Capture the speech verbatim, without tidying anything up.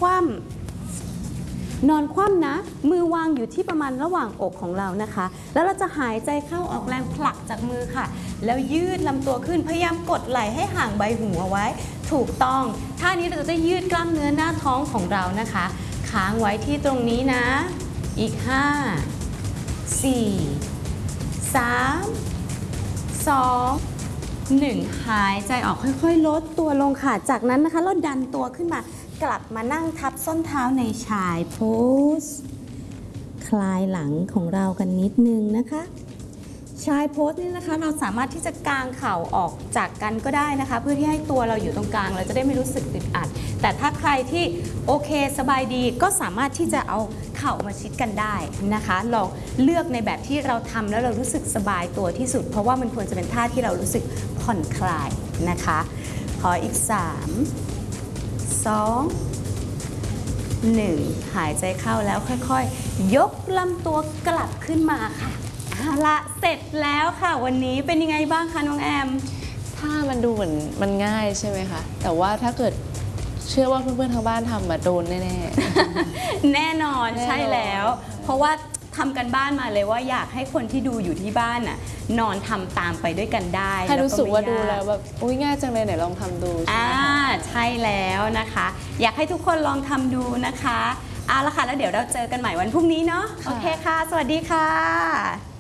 ว่ำนอนคว่ำนะมือวางอยู่ที่ประมาณระหว่างอกของเรานะคะแล้วเราจะหายใจเข้าออกแรงผลักจากมือค่ะแล้วยืดลำตัวขึ้นพยายามกดไหล่ให้ห่างใบหูเอาไว้ถูกต้องท่านี้เราจะได้ยืดกล้ามเนื้อหน้าท้องของเรานะคะค้างไว้ที่ตรงนี้นะอีกห้า สี่ สาม สอง หนึ่งหายใจออกค่อยๆลดตัวลงค่ะจากนั้นนะคะเราดันตัวขึ้นมากลับมานั่งทับส้นเท้าในชายโพสคลายหลังของเรากันนิดนึงนะคะชายโพสนี่นะคะเราสามารถที่จะกางเข่าออกจากกันก็ได้นะคะเพื่อที่ให้ตัวเราอยู่ตรงกลางเราจะได้ไม่รู้สึกอึดอัดแต่ถ้าใครที่โอเคสบายดีก็สามารถที่จะเอาเข่ามาชิดกันได้นะคะลองเลือกในแบบที่เราทำแล้วเรารู้สึกสบายตัวที่สุดเพราะว่ามันควรจะเป็นท่าที่เรารู้สึกผ่อนคลายนะคะขออีกสาม สอง หนึ่งหายใจเข้าแล้วค่อยๆยกลำตัวกลับขึ้นมาค่ะเอาละเสร็จแล้วค่ะวันนี้เป็นยังไงบ้างคะน้องแอมถ้ามันดูเหมือนมันง่ายใช่ไหมคะแต่ว่าถ้าเกิดเชื่อว่าเพื่อนๆทางบ้านทำมาโดนแน่ๆแน่นอนใช่แล้วเพราะว่าทำกันบ้านมาเลยว่าอยากให้คนที่ดูอยู่ที่บ้านน่ะนอนทำตามไปด้วยกันได้ให้รู้สึกว่าดูแล้วแบบอุ้ยง่ายจังเลยไหนลองทำดูอ่าใช่แล้วนะคะอยากให้ทุกคนลองทำดูนะคะเอาละค่ะแล้วเดี๋ยวเราเจอกันใหม่วันพรุ่งนี้เนาะโอเคค่ะสวัสดีค่ะ